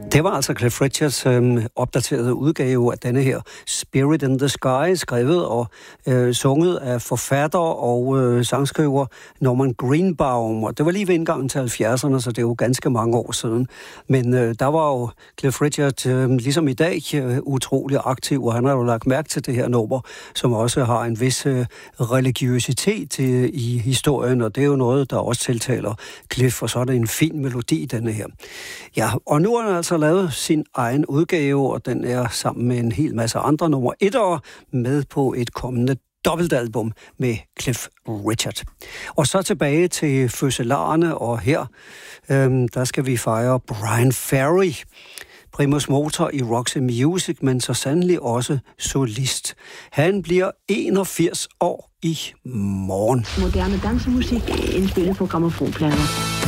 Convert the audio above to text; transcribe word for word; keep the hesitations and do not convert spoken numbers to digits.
Det var altså Cliff Richards øh, opdaterede udgave af denne her Spirit in the Sky, skrevet og øh, sunget af forfatter og øh, sangskriver Norman Greenbaum. Og det var lige ved indgangen til halvfjerdserne, så det er jo ganske mange år siden. Men øh, der var jo Cliff Richard, øh, ligesom i dag, øh, utrolig aktiv, og han har jo lagt mærke til det her nummer, som også har en vis øh, religiøsitet øh, i historien, og det er jo noget, der også tiltaler Cliff, og så er det en fin melodi, denne her. Ja, og nu er han altså lavet sin egen udgave, og den er sammen med en hel masse andre nummer etter med på et kommende dobbeltalbum med Cliff Richard. Og så tilbage til fødselarerne, og her øhm, der skal vi fejre Brian Ferry, primus motor i Roxy Music, men så sandelig også solist. Han bliver enogfirs år i morgen. Moderne dansemusik indspillet på grammofonplader.